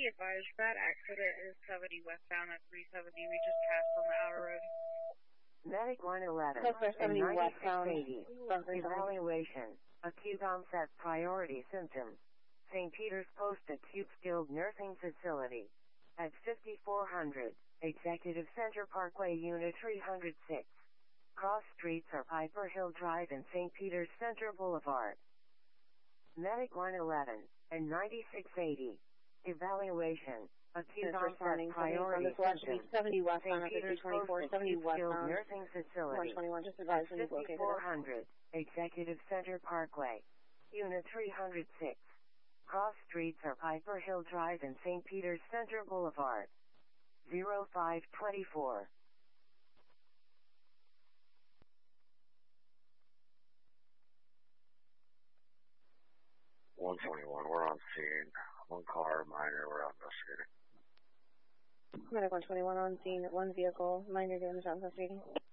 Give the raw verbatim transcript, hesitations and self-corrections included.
advised that accident is seventy westbound at three seventy. We just passed on the outer road. Medic one eleven and ninety-six eighty. Evaluation. Acute onset priority symptoms. Saint Peter's Post Acute Skilled Nursing Facility. At fifty-four hundred, Executive Center Parkway, Unit three oh six. Cross streets are Piper Hill Drive and Saint Peter's Center Boulevard. Medic one eleven and ninety-six eighty. Evaluation. Acute onset priority symptoms. seventy westbound Saint at Peter's fifty twenty-four, Post seventy Acute Skilled westbound. Nursing Facility. one twenty-one, just advised when you located fifty-four it. hundred, Executive Center Parkway. Unit three oh six. Cross streets are Piper Hill Drive and Saint Peter's Center Boulevard. zero five twenty-four. one twenty-one, we're on scene. One car, minor, we're out investigating. Medic one twenty-one on scene, one vehicle, minor damage on investigating.